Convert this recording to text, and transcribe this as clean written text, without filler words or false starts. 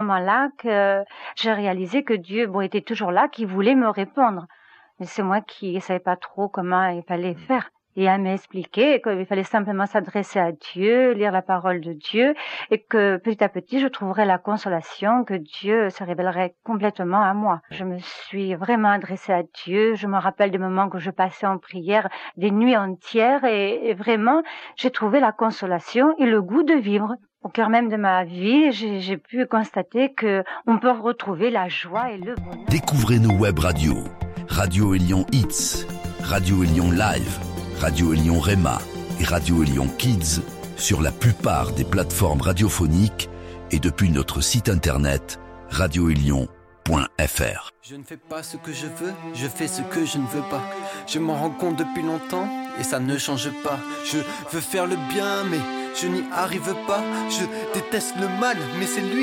moment-là que j'ai réalisé que Dieu, était toujours là, qui voulait me répondre. Mais c'est moi qui ne savais pas trop comment il fallait faire. Et elle m'a expliqué qu'il fallait simplement s'adresser à Dieu, lire la parole de Dieu, et que petit à petit, je trouverais la consolation, que Dieu se révélerait complètement à moi. Je me suis vraiment adressée à Dieu. Je me rappelle des moments que je passais en prière, des nuits entières, et vraiment, j'ai trouvé la consolation et le goût de vivre. Au cœur même de ma vie, j'ai pu constater que on peut retrouver la joie et le bonheur. Découvrez nos web radios. Radio Élion Hits, Radio Élion Live, Radio Élion Rema et Radio Élion Kids sur la plupart des plateformes radiophoniques et depuis notre site internet radioélion.fr. Je ne fais pas ce que je veux, je fais ce que je ne veux pas. Je m'en rends compte depuis longtemps et ça ne change pas. Je veux faire le bien mais je n'y arrive pas. Je déteste le mal mais c'est lui